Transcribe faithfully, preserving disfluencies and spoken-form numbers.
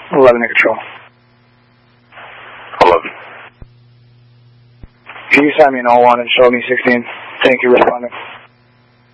eleven in control. eleven. Can you sign me an all one and show me sixteen? Thank you, responding.